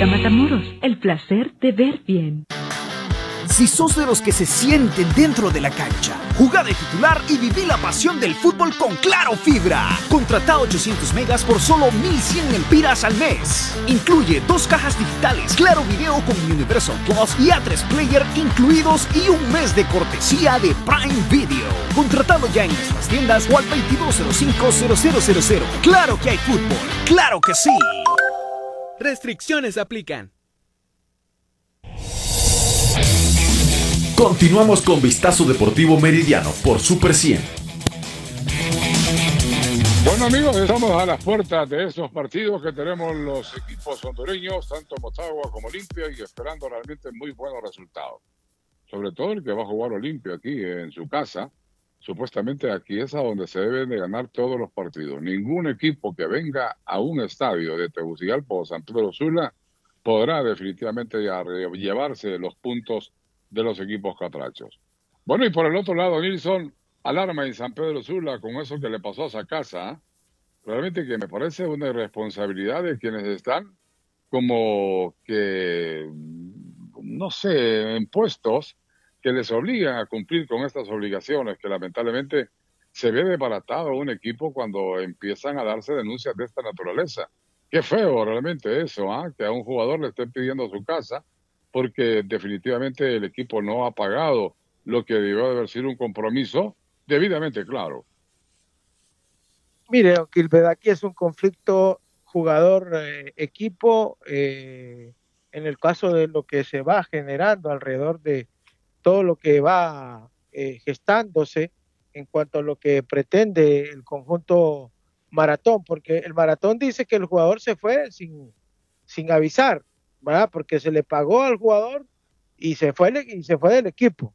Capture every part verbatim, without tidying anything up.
Óptica Matamoros, el placer de ver bien. Si sos de los que se sienten dentro de la cancha, jugá de titular y viví la pasión del fútbol con Claro Fibra. Contratá ochocientos megas por solo mil cien empiras al mes. Incluye dos cajas digitales, Claro Video con Universal Plus y A tres Player incluidos y un mes de cortesía de Prime Video. Contratado ya en nuestras tiendas o al veintidós cero cinco cero cero cero cero. Claro que hay fútbol, claro que sí. Restricciones aplican. Continuamos con Vistazo Deportivo Meridiano por Super cien. Bueno, amigos, estamos a las puertas de esos partidos que tenemos los equipos hondureños, tanto Motagua como Olimpia, y esperando realmente muy buenos resultados. Sobre todo el que va a jugar Olimpia aquí en su casa. Supuestamente aquí es a donde se deben de ganar todos los partidos. Ningún equipo que venga a un estadio de Tegucigalpa o San Pedro Sula podrá definitivamente llevarse los puntos de los equipos catrachos. Bueno, y por el otro lado, Nilsson, alarma en San Pedro Sula con eso que le pasó a esa casa. ¿eh? Realmente que me parece una irresponsabilidad de quienes están como que, no sé, en puestos que les obligan a cumplir con estas obligaciones, que lamentablemente se ve desbaratado un equipo cuando empiezan a darse denuncias de esta naturaleza. Qué feo realmente eso, ¿eh? Que a un jugador le estén pidiendo su casa, porque definitivamente el equipo no ha pagado lo que debió de haber sido un compromiso debidamente claro. Mire, don Gilbert, aquí es un conflicto jugador-equipo, eh, eh, en el caso de lo que se va generando alrededor de todo lo que va eh, gestándose en cuanto a lo que pretende el conjunto Maratón, porque el Maratón dice que el jugador se fue sin, sin avisar, ¿verdad? Porque se le pagó al jugador y se fue y se fue del equipo.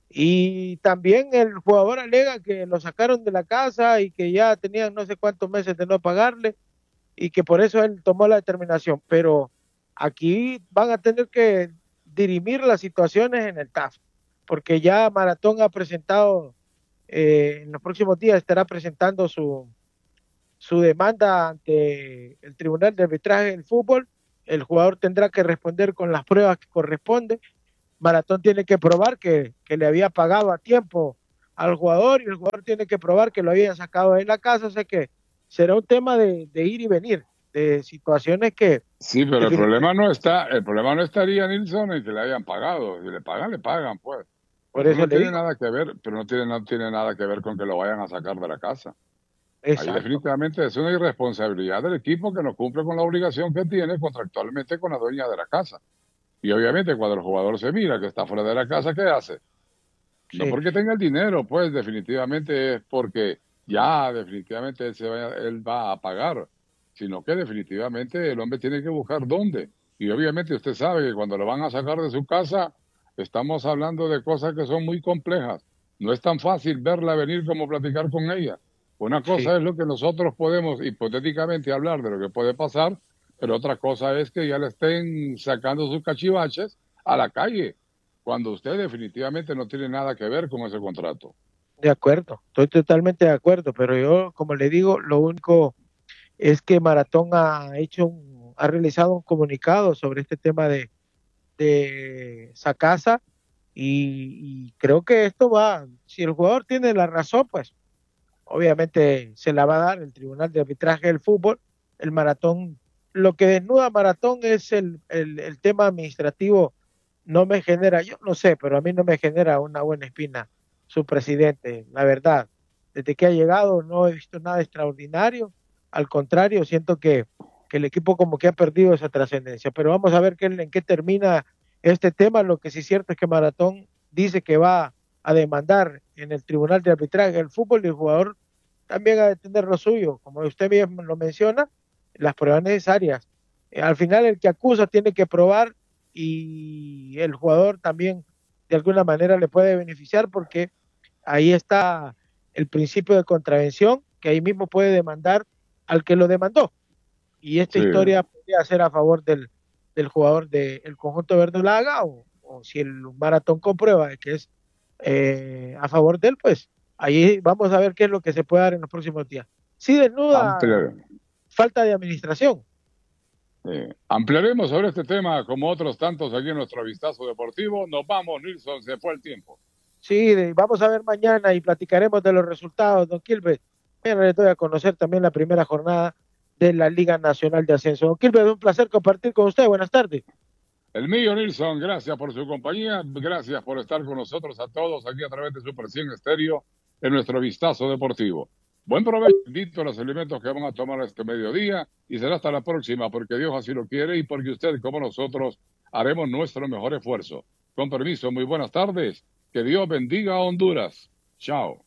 Y también el jugador alega que lo sacaron de la casa y que ya tenían no sé cuántos meses de no pagarle y que por eso él tomó la determinación. Pero aquí van a tener que dirimir las situaciones en el T A F, porque ya Maratón ha presentado, eh, en los próximos días estará presentando su, su demanda ante el Tribunal de Arbitraje del Fútbol. El jugador tendrá que responder con las pruebas que corresponden. Maratón tiene que probar que, que le había pagado a tiempo al jugador y el jugador tiene que probar que lo habían sacado de la casa. O sea que será un tema de, de ir y venir, de situaciones que... Sí, pero el problema no está, el problema no estaría, Nilsson, en que le hayan pagado. Si le pagan, le pagan, pues. Por eso no tiene digo. nada que ver, pero no tiene, no tiene nada que ver con que lo vayan a sacar de la casa. Exacto. Ahí definitivamente es una irresponsabilidad del equipo que no cumple con la obligación que tiene contractualmente con la dueña de la casa. Y obviamente cuando el jugador se mira que está fuera de la casa, ¿qué hace? Sí. No porque tenga el dinero, pues definitivamente es porque ya definitivamente él, se va, él va a pagar, sino que definitivamente el hombre tiene que buscar dónde. Y obviamente usted sabe que cuando lo van a sacar de su casa, estamos hablando de cosas que son muy complejas. No es tan fácil verla venir como platicar con ella. Una cosa sí. es lo que nosotros podemos hipotéticamente hablar de lo que puede pasar, pero otra cosa es que ya le estén sacando sus cachivaches a la calle, cuando usted definitivamente no tiene nada que ver con ese contrato. De acuerdo, estoy totalmente de acuerdo, pero yo, como le digo, lo único es que Maratón ha hecho un, ha realizado un comunicado sobre este tema de, de Sacasa y, y creo que esto va, si el jugador tiene la razón, pues obviamente se la va a dar el Tribunal de Arbitraje del Fútbol. El Maratón, lo que desnuda Maratón es el, el, el tema administrativo, no me genera, yo no sé, pero a mí no me genera una buena espina su presidente, la verdad. Desde que ha llegado no he visto nada extraordinario, al contrario, siento que, que el equipo como que ha perdido esa trascendencia, pero vamos a ver qué, en qué termina este tema. Lo que sí es cierto es que Maratón dice que va a demandar en el Tribunal de Arbitraje del Fútbol y el jugador también ha de tener lo suyo, como usted mismo lo menciona, las pruebas necesarias. Eh, al final el que acusa tiene que probar y el jugador también de alguna manera le puede beneficiar porque ahí está el principio de contravención, que ahí mismo puede demandar al que lo demandó. Y esta sí. historia podría ser a favor del, del jugador del conjunto verdolaga o, o si el Maratón comprueba que es eh, a favor de él, pues ahí vamos a ver qué es lo que se puede dar en los próximos días. Sí, desnuda falta de administración. Eh, ampliaremos sobre este tema como otros tantos aquí en nuestro vistazo deportivo. Nos vamos, Nilsson, se fue el tiempo. Sí, de- vamos a ver mañana y platicaremos de los resultados, don Kilbert. Mañana les doy a conocer también la primera jornada de la Liga Nacional de Ascenso. Don Kilbert, un placer compartir con usted. Buenas tardes. El mío, Nilsson, gracias por su compañía, gracias por estar con nosotros a todos aquí a través de Super cien Estéreo en nuestro vistazo deportivo. Buen provecho, bendito los alimentos que van a tomar este mediodía y será hasta la próxima porque Dios así lo quiere y porque usted como nosotros haremos nuestro mejor esfuerzo. Con permiso, muy buenas tardes, que Dios bendiga a Honduras. Chao.